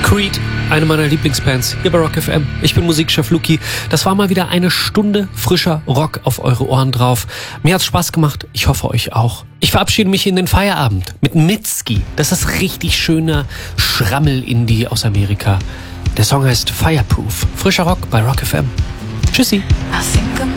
Creed, eine meiner Lieblingsbands hier bei Rock FM. Ich bin Musikchef Luki. Das war mal wieder eine Stunde frischer Rock auf eure Ohren drauf. Mir hat's Spaß gemacht. Ich hoffe euch auch. Ich verabschiede mich in den Feierabend mit Mitski. Das ist richtig schöner Schrammel-Indie aus Amerika. Der Song heißt Fireproof. Frischer Rock bei Rock FM. Tschüssi. I think I'm